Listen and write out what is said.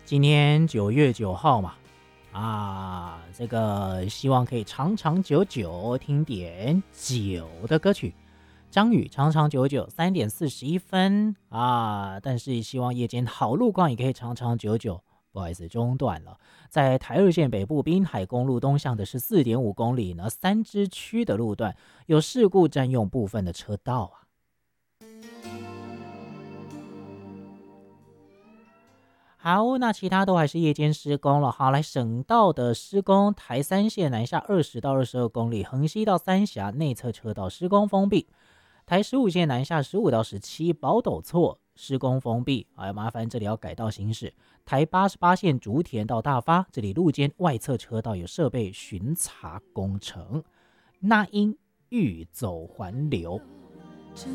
今天9月9号嘛，这个希望可以长长久久听点久的歌曲。张宇长长久久3:41但是希望夜间好路况也可以长长久久。不好意思，中断了。在台二线北部滨海公路东向的14.5公里呢，三支区的路段有事故占用部分的车道啊。好，那其他都还是夜间施工了。好，来省道的施工，台三线南下20到22公里，横溪到三峡内侧车道施工封闭。台15线南下15到17，宝斗错施工封闭，麻烦这里要改道行驶。台88线竹田到大发，这里路肩外侧车道有设备巡查工程。那因欲走还流，